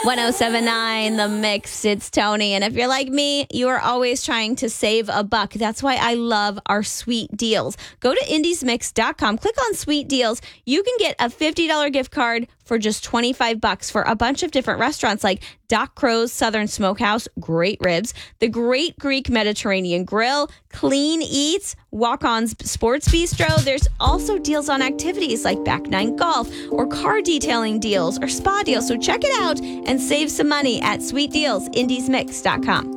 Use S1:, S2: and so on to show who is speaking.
S1: 1079 The Mix. It's Tony. And if you're like me, you are always trying to save a buck. That's why I love our sweet deals. Go to indiesmix.com, click on sweet deals. You can get a $50 gift card for just $25 for a bunch of different restaurants like Doc Crow's Southern Smokehouse, great ribs, the Great Greek Mediterranean Grill, Clean Eats, Walk-On's Sports Bistro. There's also deals on activities like Back Nine Golf or car detailing deals or spa deals. So check it out and save some money at sweetdealsindiesmix.com.